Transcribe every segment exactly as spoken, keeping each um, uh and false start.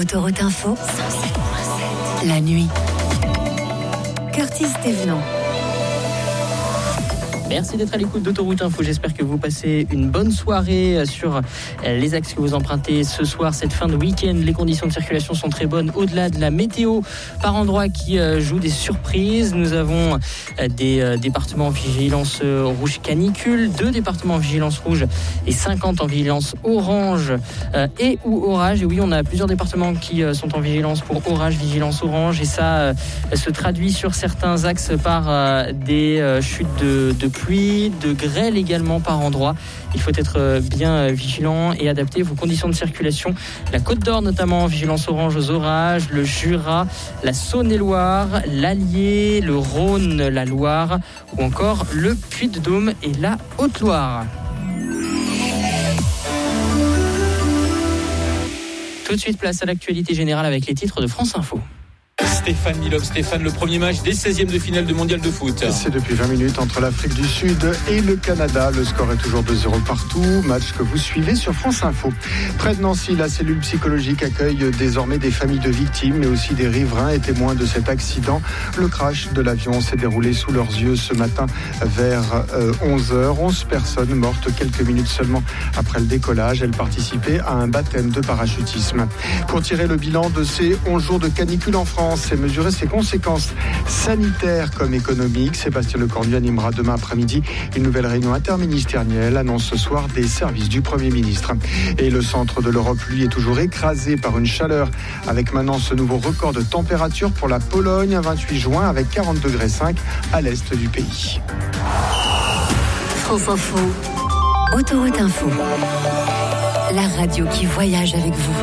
Autoroute Info, la nuit. Curtis Thévenant. Merci d'être à l'écoute d'Autoroute Info. J'espère que vous passez une bonne soirée sur les axes que vous empruntez ce soir, cette fin de week-end. Les conditions de circulation sont très bonnes au-delà de la météo par endroits qui joue des surprises. Nous avons des départements en vigilance rouge canicule, deux départements en vigilance rouge et cinquante en vigilance orange et ou orage. Et oui, on a plusieurs départements qui sont en vigilance pour orage, vigilance orange. Et ça se traduit sur certains axes par des chutes de, de pluie, de grêle également par endroits. Il faut être bien vigilant et adapter vos conditions de circulation. La Côte d'Or notamment, vigilance orange aux orages, le Jura, la Saône-et-Loire, l'Allier, le Rhône, la Loire ou encore le Puy-de-Dôme et la Haute-Loire. Tout de suite, place à l'actualité générale avec les titres de France Info. Stéphane Milov, Stéphane, le premier match des seizièmes de finale de mondial de foot. C'est depuis vingt minutes entre l'Afrique du Sud et le Canada. Le score est toujours deux zéro partout. Match que vous suivez sur France Info. Près de Nancy, la cellule psychologique accueille désormais des familles de victimes, mais aussi des riverains et témoins de cet accident. Le crash de l'avion s'est déroulé sous leurs yeux ce matin vers onze heures. onze personnes mortes quelques minutes seulement après le décollage. Elles participaient à un baptême de parachutisme. Pour tirer le bilan de ces onze jours de canicule en France et mesurer ses conséquences sanitaires comme économiques, Sébastien Lecornu animera demain après-midi une nouvelle réunion interministérielle, annonce ce soir des services du Premier ministre. Et le centre de l'Europe, lui, est toujours écrasé par une chaleur, avec maintenant ce nouveau record de température pour la Pologne, vingt-huit juin, avec quarante degrés cinq à l'est du pays. France Info, Autoroute Info, la radio qui voyage avec vous.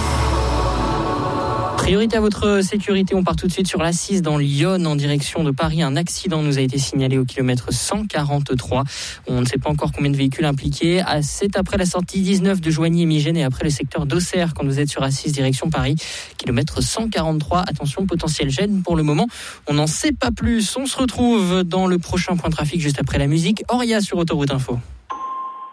Priorité à votre sécurité, on part tout de suite sur l'A six dans l'Yonne en direction de Paris. Un accident nous a été signalé au kilomètre cent quarante-trois. On ne sait pas encore combien de véhicules impliqués. C'est après la sortie dix-neuf de Joigny-et-Migène et après le secteur d'Auxerre quand vous êtes sur A six direction Paris. Kilomètre cent quarante-trois, attention, potentiel gêne pour le moment. On n'en sait pas plus. On se retrouve dans le prochain point de trafic juste après la musique. Auria sur Autoroute Info.